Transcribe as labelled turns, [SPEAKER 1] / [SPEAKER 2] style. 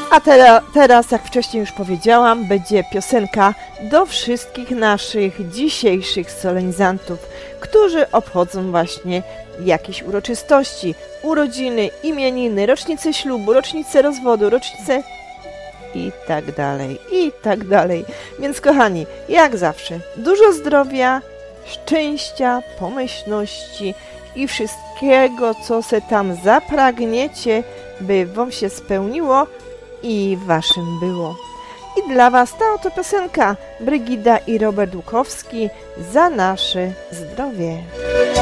[SPEAKER 1] A teraz, jak wcześniej już powiedziałam, będzie piosenka do wszystkich naszych dzisiejszych solenizantów, którzy obchodzą właśnie jakieś uroczystości, urodziny, imieniny, rocznice ślubu, rocznice rozwodu, rocznice i tak dalej, i tak dalej. Więc kochani, jak zawsze, dużo zdrowia, szczęścia, pomyślności i wszystkiego, co se tam zapragniecie, by wam się spełniło i waszym było. I dla was ta oto piosenka Brygida i Robert Łukowski za nasze zdrowie.